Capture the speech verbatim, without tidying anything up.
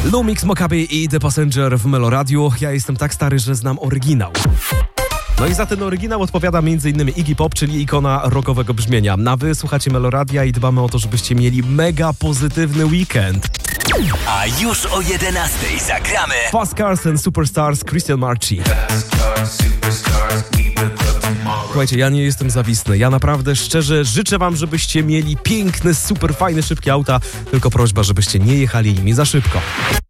Lumix, Mokaby i The Passenger w Meloradiu. Ja jestem tak stary, że znam oryginał. No i za ten oryginał odpowiada m.in. Iggy Pop, czyli ikona rockowego brzmienia. A wy słuchacie Meloradia i dbamy o to, żebyście mieli mega pozytywny weekend. A już o jedenastej zagramy Fast Cars and Superstars, Christian Marchi. Słuchajcie, ja nie jestem zawisny. Ja naprawdę szczerze życzę wam, żebyście mieli piękne, super fajne, szybkie auta. Tylko prośba, żebyście nie jechali nimi za szybko.